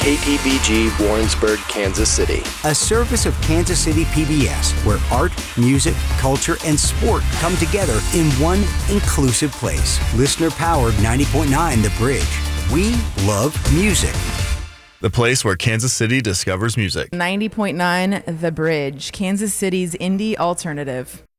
KPBG Warrensburg, Kansas City. A service of Kansas City PBS, where art, music, culture, and sport come together in one inclusive place. Listener-powered 90.9 The Bridge. We love music. The place where Kansas City discovers music. 90.9 The Bridge, Kansas City's indie alternative.